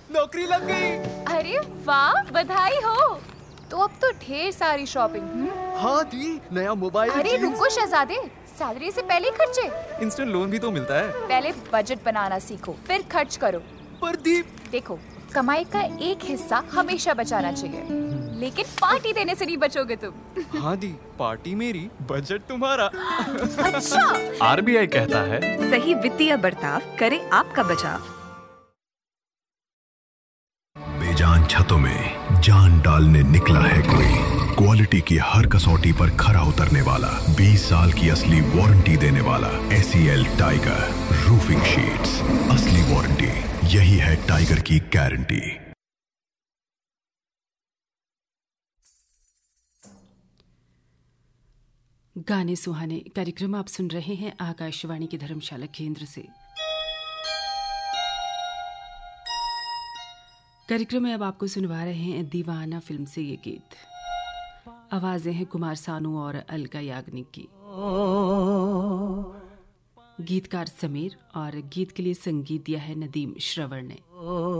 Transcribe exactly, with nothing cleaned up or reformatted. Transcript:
नौकरी लग गई। अरे वाह, बधाई हो। तो अब तो ढेर सारी शॉपिंग। हाँ दी, नया मोबाइल। अरे रुको शहजादे, सैलरी से पहले खर्चे। इंस्टेंट लोन भी तो मिलता है। पहले बजट बनाना सीखो, फिर खर्च करो। पर दी, देखो, कमाई का एक हिस्सा हमेशा बचाना चाहिए, लेकिन पार्टी देने से नहीं बचोगे तुम। हाँ दी, पार्टी मेरी, बजट तुम्हारा। अच्छा। आरबीआई कहता है, सही वित्तीय बर्ताव करे आपका बचाव। बेजान छतों में जान डालने निकला है कोई, क्वालिटी की हर कसौटी पर खरा उतरने वाला, बीस साल की असली वारंटी देने वाला एसीएल टाइगर रूफिंग शीट्स। असली वारंटी, यही है टाइगर की गारंटी। गाने सुहाने कार्यक्रम आप सुन रहे हैं आकाशवाणी के धर्मशाला केंद्र से। कार्यक्रम में अब आपको सुनवा रहे हैं दीवाना फिल्म से ये गीत। आवाजें हैं कुमार सानू और अलका याग्निक की, गीतकार समीर, और गीत के लिए संगीत दिया है नदीम श्रवण ने।